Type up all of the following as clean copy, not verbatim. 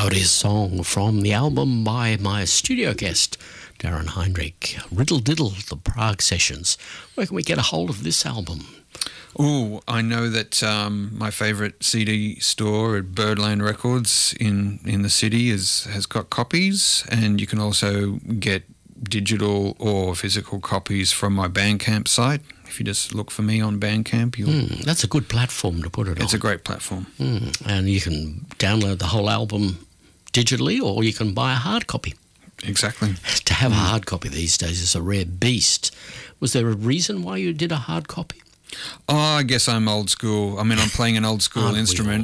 melodious song from the album by my studio guest, Darren Heinrich, Riddle Diddle, the Prague Sessions. Where can we get a hold of this album? Oh, I know that my favourite CD store at Birdland Records in the city has got copies, and you can also get digital or physical copies from my Bandcamp site. If you just look for me on Bandcamp, that's a good platform to put it on. It's a great platform. And you can download the whole album digitally, or you can buy a hard copy. Exactly. To have a hard copy these days is a rare beast. Was there a reason why you did a hard copy? Oh, I guess I'm old school. I mean, I'm playing an old school instrument.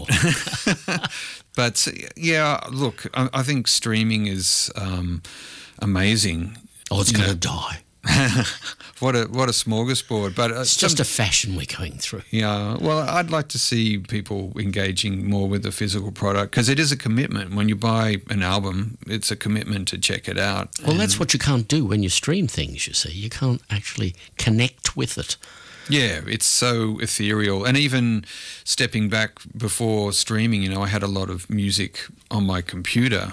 But, yeah, look, I think streaming is amazing. Oh, it's going to die. What a smorgasbord! But it's just a fashion we're going through. Yeah, well, I'd like to see people engaging more with the physical product, because it is a commitment. When you buy an album, it's a commitment to check it out. Well, that's what you can't do when you stream things. You see, you can't actually connect with it. Yeah, it's so ethereal. And even stepping back before streaming, I had a lot of music on my computer,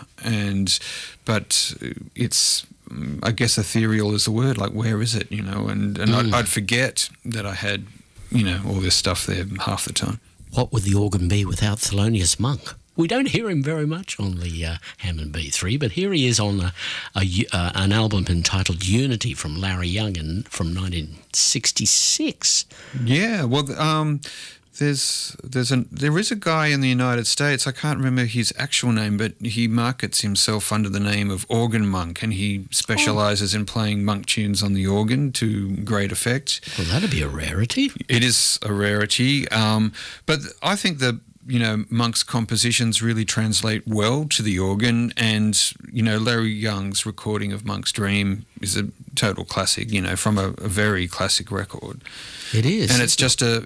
but it's, I guess ethereal is the word, like where is it, and I'd forget that I had, all this stuff there half the time. What would the organ be without Thelonious Monk? We don't hear him very much on the Hammond B3, but here he is on an album entitled Unity from Larry Young from 1966. Yeah, well, there is a guy in the United States, I can't remember his actual name, but he markets himself under the name of Organ Monk, and he specialises in playing monk tunes on the organ to great effect. Well, that'd be a rarity. It is a rarity, but I think that Monk's compositions really translate well to the organ, and Larry Young's recording of Monk's Dream is a total classic, from a very classic record. It is, and it's just a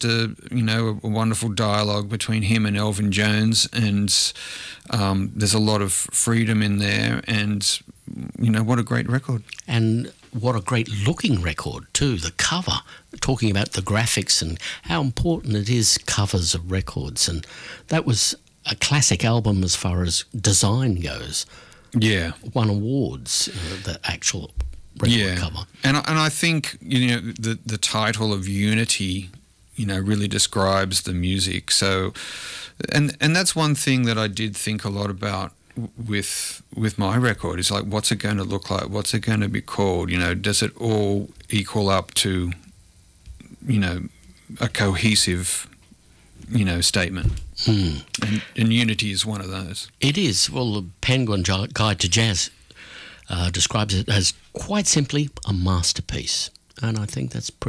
a wonderful dialogue between him and Elvin Jones, and there's a lot of freedom in there, and what a great record. And what a great looking record too, the cover, talking about the graphics and how important it is, covers of records. And that was a classic album as far as design goes. Yeah. Won awards, the actual record cover. And I think, the title of Unity, really describes the music. So, and that's one thing that I did think a lot about with my record, is like, what's it going to look like? What's it going to be called? Does it all equal up to, a cohesive, statement? And Unity is one of those. It is. Well, the Penguin Guide to Jazz describes it as quite simply a masterpiece. And I think that's pretty